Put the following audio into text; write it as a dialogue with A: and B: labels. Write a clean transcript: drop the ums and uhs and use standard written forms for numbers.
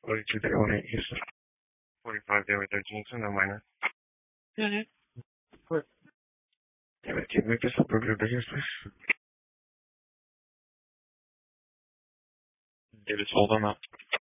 A: 42 day 18 East. 45 day 13, so no minor. What? Damn it, can we just approve your business, please? David, hold on up.